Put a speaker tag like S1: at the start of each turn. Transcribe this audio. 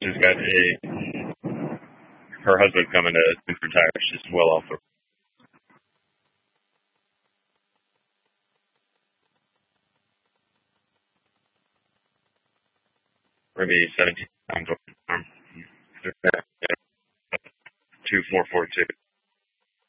S1: She's got her husband's coming to retire. She's well off the. Maybe 17 times over the arm. 2442.